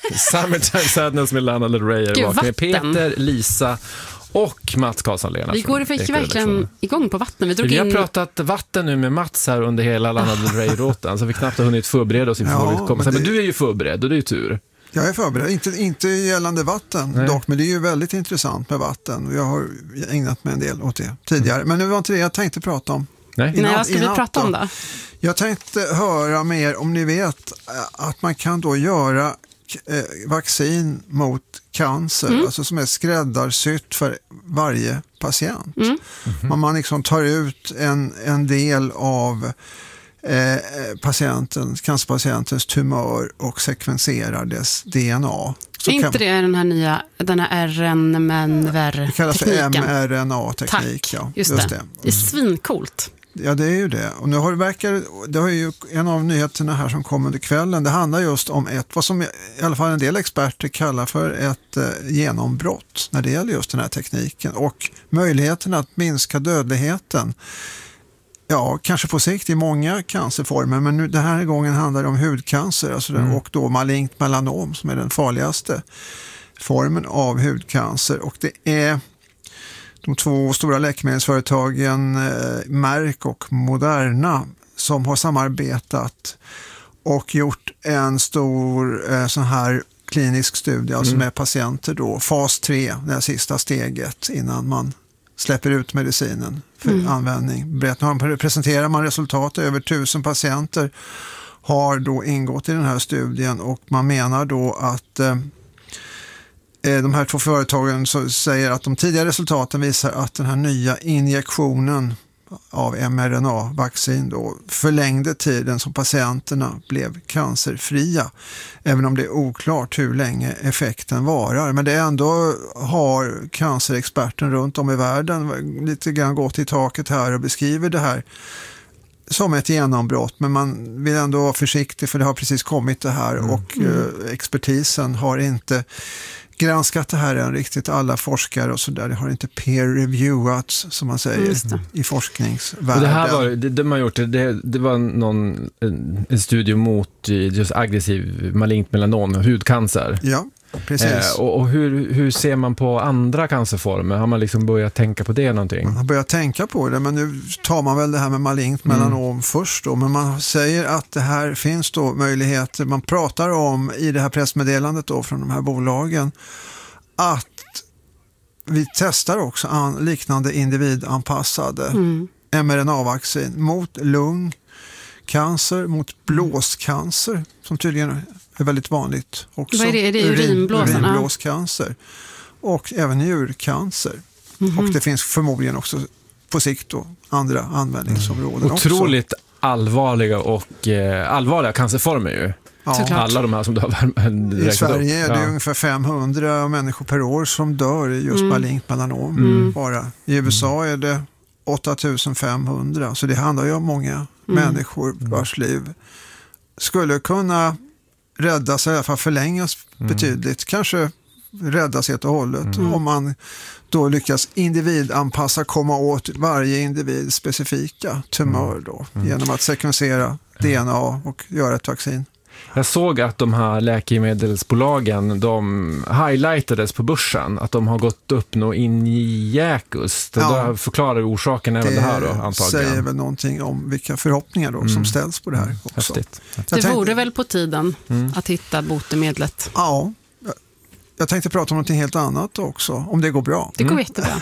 Summertime Sadness med Lana Del Rey är vakna med Peter, Lisa och Mats Karlsson-Lena. Vi går verkligen igång på vatten. Vi har pratat vatten nu med Mats här under hela Lana Del Rey-råten, så vi knappt har hunnit förbereda oss inför vad vi kommer. Men du är ju förberedd och det är ju tur. Jag är förberedd, inte gällande vatten dock, men det är ju väldigt intressant med vatten och jag har ägnat mig en del åt det tidigare. Men nu var inte det jag tänkte prata om. Nej, vad ska vi prata om då? Jag tänkte höra mer om ni vet att man kan då göra vaccin mot cancer, alltså som är skräddarsytt för varje patient. Om man liksom tar ut en del av cancerpatientens tumör och sekvenserar dess DNA. Så inte det är den här RNA-tekniken? Det kallas för mRNA-teknik. Ja, just det. Det är svincoolt. Ja, det är ju det. Och nu det har ju en av nyheterna här som kom under kvällen. Det handlar just om vad som i alla fall en del experter kallar för ett genombrott när det gäller just den här tekniken och möjligheten att minska dödligheten. Ja, kanske på sikt i många cancerformer, men nu, den här gången handlar det om hudcancer och då malignt melanom som är den farligaste formen av hudcancer. Och det är de två stora läkemedelsföretagen Merck och Moderna som har samarbetat och gjort en stor sån här klinisk studie alltså med patienter då, fas 3, det sista steget innan man släpper ut medicinen för användning. Presenterar man resultat, över 1000 patienter har då ingått i den här studien och man menar då att de här två företagen säger att de tidiga resultaten visar att den här nya injektionen av mRNA-vaccin då förlängde tiden som patienterna blev cancerfria, även om det är oklart hur länge effekten varar. Men det ändå har cancerexperten runt om i världen lite grann gått i taket här och beskriver det här som ett genombrott, men man vill ändå vara försiktig för det har precis kommit det här och expertisen har inte granskat det här än riktigt. Alla forskare och sådär, det har inte peer-reviewats som man säger i forskningsvärlden. Och det här var, det man gjort, det var en studie mot just aggressiv malignt melanom och hudcancer. Ja, precis. Och hur ser man på andra cancerformer? Har man liksom börjat tänka på det någonting? Man har börjat tänka på det, men nu tar man väl det här med malignt melanom först då. Men man säger att det här finns då möjligheter. Man pratar om i det här pressmeddelandet då från de här bolagen att vi testar också liknande individanpassade mRNA-vaccin mot lungcancer, mot blåscancer som tydligen är väldigt vanligt också. Vad är det? Är det urinblåscancer och även njurcancer. Och det finns förmodligen också på sikt då andra användningsområden också. Otroligt allvarliga cancerformer ju. Ja. Alla de här som du har räknat I Sverige upp. är det ungefär 500 människor per år som dör i just malignt melanom. Bara. I USA är det 8500. Så det handlar ju om många människor vars liv skulle kunna räddas, i alla fall förlängas betydligt. Kanske räddas helt och hållet om man då lyckas individanpassa, komma åt varje individ specifika tumör då, genom att sekvensera DNA och göra ett vaccin. Jag såg att de här läkemedelsbolagen, de highlightades på börsen, att de har gått upp in i jäkus. Det förklarar orsaken även det här då, antagligen. Det säger väl någonting om vilka förhoppningar då som ställs på det här också. Häftigt. Det vore väl på tiden att hitta botemedlet. Ja, jag tänkte prata om något helt annat också, om det går bra. Det går jättebra.